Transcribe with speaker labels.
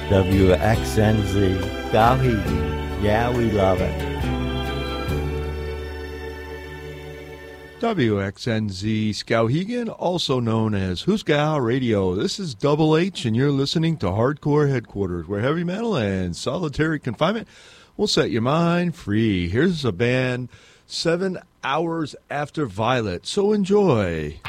Speaker 1: WXNZ, Skowhegan. Yeah, we love it.
Speaker 2: WXNZ Skowhegan, also known as Hooskow Radio. This is Double H, and you're listening to Hardcore Headquarters, where heavy metal and solitary confinement will set your mind free. Here's a band, 7 Hours After Violet, so enjoy.